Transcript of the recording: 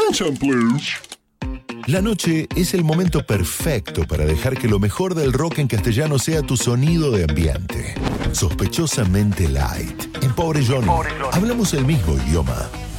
Attention, please. La noche es el momento perfecto para dejar que lo mejor del rock en castellano sea tu sonido de ambiente. Sospechosamente light. En Pobre Johnny. Hablamos el mismo idioma.